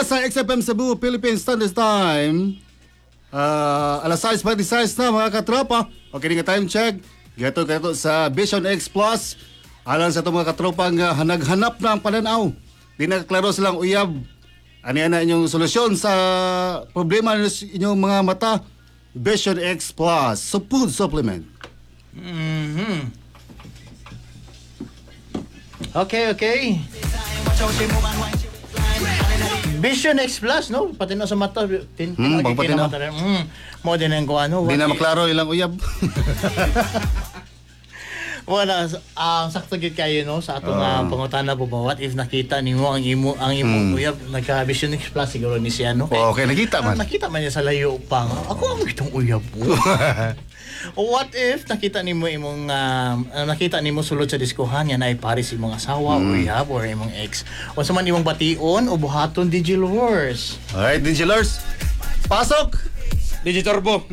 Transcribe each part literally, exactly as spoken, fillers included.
Dara sa X F M Cebu, Philippine Standard Time. Uh, alas sais forty-sais na mga katropa. Okay nga time check. Gato gato sa Vision X Plus. Alang sa itong mga katropang uh, hanag-hanap na ang pananaw. Di nakaklaro silang uyab. Ano yan na inyong solusyon sa problema ng inyong mga mata? Vision X Plus. So food supplement. Mm-hmm. Okay, okay. Vision X Plus, no? Pati na sa mata. Tin, Hmm, pag pati na. Mm, mo din ang kung ano. Di na maklaro ilang uyab. Wala, ang uh, sakto gid kayo no sa atong uh, pangutana po ba, what if nakita nimo ang imo ang imo uyab nagka Vision X Plus siguro ni siya no? Oh, okay, nakita man. Ah, nakita man niya sa layo pa. Ako ang itong uyab po. What if nakita nimo imong uh, nakita nimo sulod sa diskuhan yan ay pares imong asawa mm. uyab or imong ex. O sa man imong bation o buhaton Digilors. Alright, Digilors. Pasok. Digiturbo.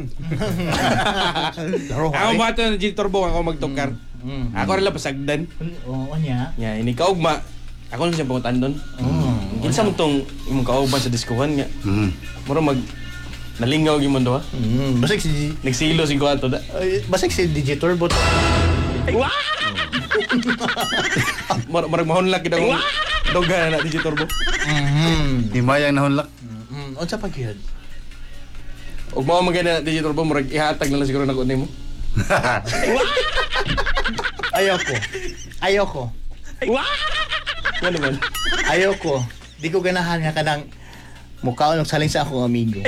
Ako ba ito ng Digiturbo ako magtukar. Mm. Ako rin lang pasagdan. Oo, niya. Ya, ini kaugma. Ako lang siya pangutan doon. Mm. Kinsa mo tong imong kaugma sa diskuhan nga. Mm. Mura mag nalingaw gyud mo do ha. Mm. Basig si Nagsilo si kuanto da. Ay, basig si Digiturbo. Wow! Mura murag mahunlak gid ang doga na Digiturbo. Mhm. Himayang nahunlak. Mm. Unsa pa gyud? Ug mao magana Digiturbo murag ihatag na lang siguro nako nimo. Ayoko. Ayoko. Ano naman? Ayoko. Di ko ganahan nga kanang mukha ng saling sa akong amigo.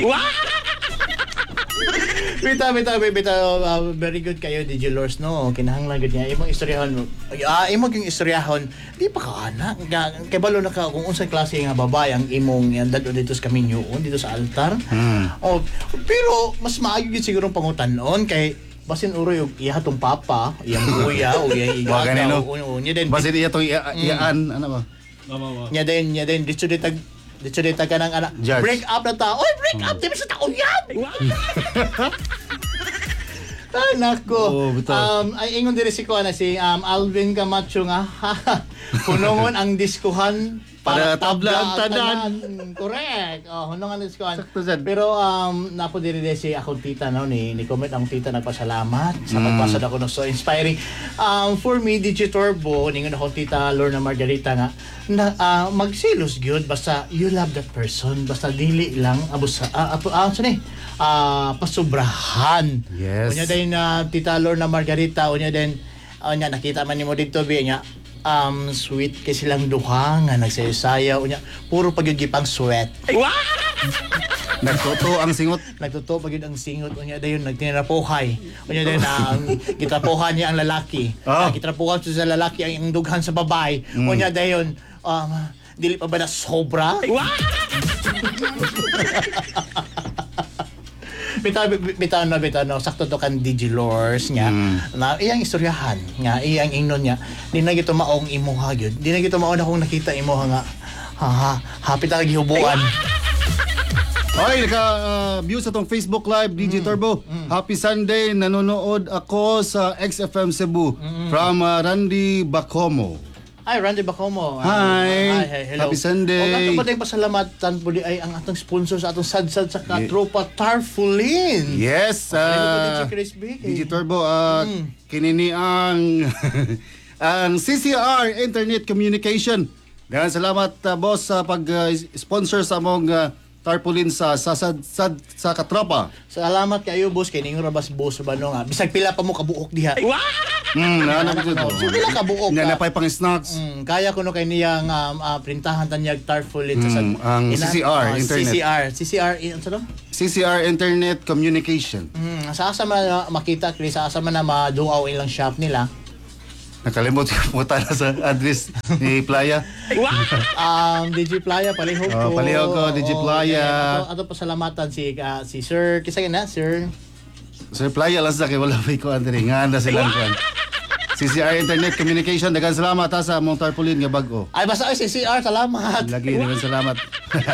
Bita, bita, bita, uh, very good kayo, Digilors, no? Kinahanglan gud niya. Imong istoryahon, ah, imong yung istoryahon, di pa ka anak. Kay balo na ka kung unsay klase nga babae ang imong yan dado dito sa kaminyoon, dito sa altar. Hmm. Oh, pero mas maayo gid siguro pangutanon kay basin uro yung iya tong papa, iyang kuya o iyang Wag igaga ganino. o o niya din. Basit iya itong iya- iyaan, ano ba? Niya din, niya din dito ditag dito ditag kanang anak. Judge. Break up na ta. Oy, break up di ba sa taon yan? Ah, nako. Oo, bitaw. Um, ay ingon diri si ko na si um, Alvin Camacho nga. Hunongon ang diskuhan Para para tabla ang tanan. Correct. Oh, hunongon ang diskuhan. Sakto dyan. Pero um napo diri diri si akong tita no ni ni comment ang tita nagpasalamat sa Mm. pagbasa ko no so inspiring. Um for me Digiturbo ningon akong tita Lorna Margarita nga na uh, magsilos gyud basta you love that person basta dili lang abos ah uh, uh, uh, uh, pasubrahan. Yes. Unya din na tita Lorna Margarita unya din unya nakita man nimo dito bi nya um sweet kay silang duha nga nagsayaw unya puro pagyugipang sweat. Nagtoto ang singot. Nagtotoo pag yun ang singot unya dayon nagtinrapohay unya dayon ang gitrapohan niya ang lalaki Ah. uh, gitrapohan siya sa lalaki ang, ang dughan sa babae unya dayon um, dili pa ba na sobra bitaw bitaw na bitaw no sakto to kan Digilors nga Mm. na iyang istoryahan nga iyang ingnon niya di na gito maong imuha gyud di na gito mao na kung nakita imuha nga ha ha hapit ang gihubuan. Okay, naka-view sa tong Facebook Live, D J Turbo. Happy Sunday, nanonood ako sa X F M Cebu from uh, Randy Bacomo. Ay, Randy Bacomo. Hi. Hi, hi, hello. Happy Sunday. O ato pa din pasalamatan po di ay ang atong sponsor sa atong sadsad sa katropa Tarpaulin. Yes, Okay, uh, uh, si Chris B. D J Turbo, uh, kinini ang ang C C R Internet Communication. Daghang salamat uh, boss sa pag-sponsor sa among uh, tarpaulin sa sa sa, sa, sa katropa. Salamat kayo, boss. Kay ninyo rabas boss ba no nga. Bisag pila pa mo kabuok diha. Hmm, ano ko to? So, pila kabuok Nya ka. napay pang snacks. Mm, kaya ko no kay niyang um, uh, printahan tanyag Tarpaulin sa Mm, ang C C R, ah, internet. C C R, C C R, ano sa C C R Internet Communication. Mm, sa asa man na makita, Chris, sa asa man na maduaw ilang shop nila. Nakalimot ko puta na sa address ni Playa. um, D J Playa, palihog ko. Oh, palihog ko, D J Oo, Playa. okay. Ato, ato pasalamatan si uh, si Sir, kisa na, Sir. Sir Playa lang sa kay wala pa ko andre nga anda silang kan. C C R Internet Communication, daghang salamat ha sa among tarpaulin nga bag-o. Ay, basta ay C C R, salamat. Lagi daghang salamat.